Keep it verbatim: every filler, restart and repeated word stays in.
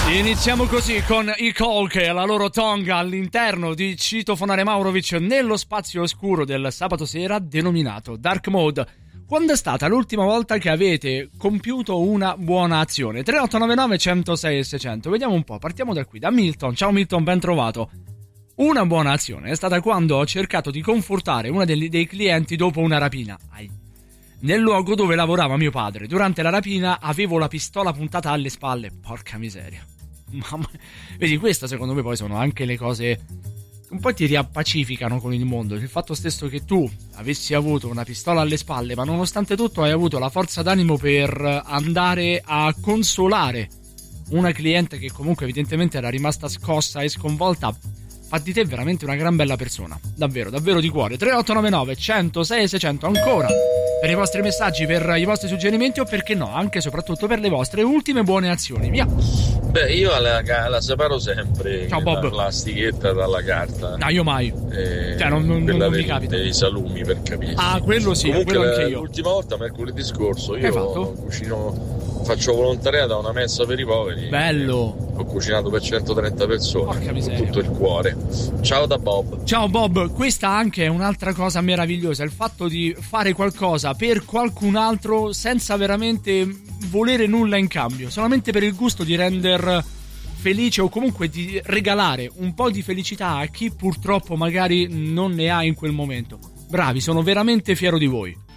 Iniziamo così con i Colk e la loro tonga all'interno di Citofonare Maurovic nello spazio oscuro del sabato sera denominato Dark Mode. Quando è stata l'ultima volta che avete compiuto una buona azione? tre otto nove nove uno zero sei seicento. Vediamo un po', partiamo da qui, da Milton. Ciao Milton, ben trovato. Una buona azione è stata quando ho cercato di confortare uno dei, dei clienti dopo una rapina. Ai. Nel luogo dove lavorava mio padre. Durante la rapina avevo la pistola puntata alle spalle. Porca miseria. Mamma. Vedi, queste secondo me poi sono anche le cose un po' ti riappacificano con il mondo. Il fatto stesso che tu avessi avuto una pistola alle spalle, ma nonostante tutto hai avuto la forza d'animo per andare a consolare una cliente che comunque evidentemente era rimasta scossa e sconvolta, fa di te veramente una gran bella persona. Davvero, davvero di cuore. tre otto nove nove uno zero sei seicento ancora per i vostri messaggi, per i vostri suggerimenti o perché no, anche e soprattutto per le vostre ultime buone azioni. Via. Beh, io la, la separo sempre. Ciao, Bob. La plastichetta dalla carta. No, io mai. Eh, cioè, non, non, non mi dei, capita. dei salumi, per capire. Ah, quello sì, comunque quello anche io. L'ultima volta, mercoledì scorso, Che hai io fatto? cucino, faccio volontariato a una messa per i poveri. Bello. Ho cucinato per centotrenta persone. Porca miseria. Con tutto il cuore. Ciao da Bob. Ciao Bob, questa anche è un'altra cosa meravigliosa, il fatto di fare qualcosa per qualcun altro senza veramente volere nulla in cambio, solamente per il gusto di render felice o comunque di regalare un po' di felicità a chi purtroppo magari non ne ha in quel momento. Bravi, sono veramente fiero di voi.